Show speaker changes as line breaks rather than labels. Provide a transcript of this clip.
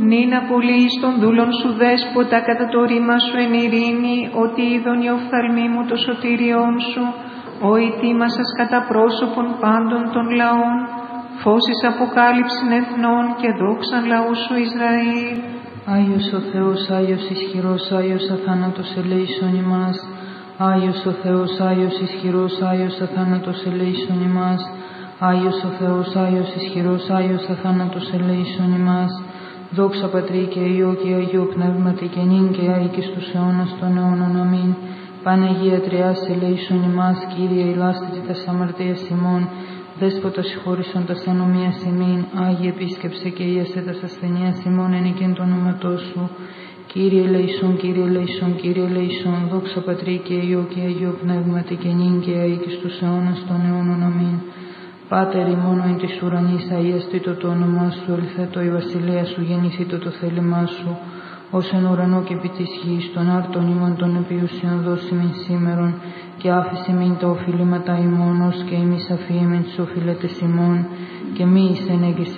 νυν απολύεις των δούλων σου δέσποτα κατά το ρήμα σου εν ειρήνη, ότι είδον η οφθαλμή μου το σωτήριόν σου, ο ετοίμασας κατά πρόσωπον πάντων των λαών, φώσεις αποκάλυψην εθνών και δόξαν λαού σου Ισραήλ.
Άγιος ο Θεός, Άγιος ισχυρός, Άγιος αθάνατος ελέησον ημάς. Άγιος ο Θεός, Άγιος ισχυρός, Άγιος αθάνατος ελέησον ημάς. Άγιος ο Θεός, Άγιος ισχυρός, Άγιος αθάνατος ελέησον ημάς. Δόξα Πατρί και Υιό και Αγίου Πνεύματι και νυν και αεί και στους αιώνας των αιώνων. Αμήν. Παναγία Τριάς ελέησον ημάς, Κύριε ηλάστητη τας αμαρτίας ημών, Δέσποτα συγχώρησον τας ανομίας ημίν, Άγιε επίσκεψε και ίασε τας ασθενείας ημών εν εκείν το όνοματό σου. Κύριε ελέησον, Κύριε ελέησον, Κύριε ελέησον, δόξα Πατρί και Υιό και Αγίου Πνεύματι και νυν και αεί και στους αιώνας των αιώνων. Αμήν. Πάτερ ημών εν της ουρανής, αγιαστήτω το όνομά σου, ελθέτω η βασιλεία σου, γεννηθήτω το θέλημά σου, ως εν ουρανό και επί της γης, των άρτων ημών των επιουσιών δώσιμην σήμερον, και άφησε μην τα οφειλήματα ημών, ως και εμείς αφιέμεν τους οφειλέτες ημών, και μη εις εν έγκυς